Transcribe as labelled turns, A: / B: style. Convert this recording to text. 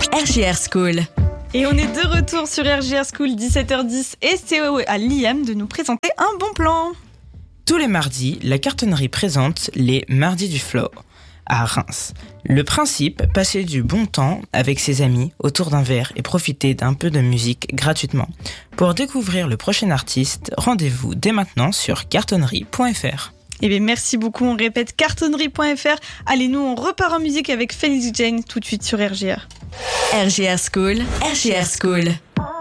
A: RJR School.
B: Et on est de retour sur RJR School, 17h10, et c'est à Liam de nous présenter un bon plan.
C: Tous les mardis, la cartonnerie présente les Mardis du Flow à Reims. Le principe, passer du bon temps avec ses amis autour d'un verre et profiter d'un peu de musique gratuitement. Pour découvrir le prochain artiste, rendez-vous dès maintenant sur cartonnerie.fr.
B: Eh bien, merci beaucoup, on répète cartonnerie.fr. Allez, nous, on repart en musique avec Felix Jane tout de suite sur RJR.
A: RJR School, RJR School.